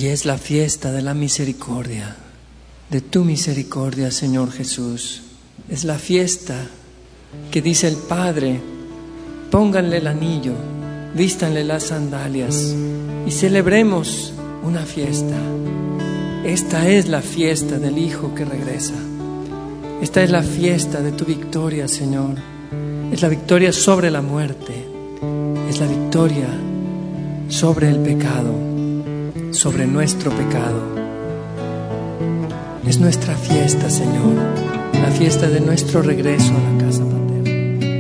Y es la fiesta de la misericordia, de tu misericordia, Señor Jesús. Es la fiesta que dice el Padre: pónganle el anillo, vístanle las sandalias y celebremos una fiesta. Esta es la fiesta del Hijo que regresa. Esta es la fiesta de tu victoria, Señor. Es la victoria sobre la muerte. Es la victoria sobre el pecado, sobre nuestro pecado. Es nuestra fiesta, Señor, la fiesta de nuestro regreso a la casa.